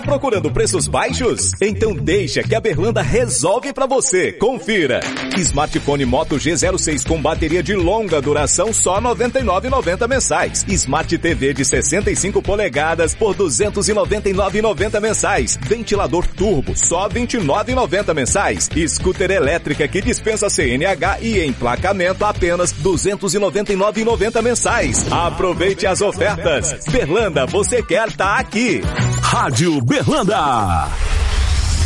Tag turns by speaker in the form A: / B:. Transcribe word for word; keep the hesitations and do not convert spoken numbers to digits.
A: procurando preços baixos? Então deixa que a Berlanda resolve pra você. Confira. Smartphone Moto G zero seis com bateria de longa duração só noventa e nove reais e noventa centavos mensais. Smart T V de sessenta e cinco polegadas por duzentos e noventa e nove reais e noventa centavos mensais. Ventilador turbo só vinte e nove reais e noventa centavos mensais. Scooter elétrica que dispensa C N H e emplacamento apenas duzentos e noventa e nove reais e noventa centavos mensais. Aproveite as ofertas. Berlanda, você quer tá aqui.
B: Rádio Berlanda.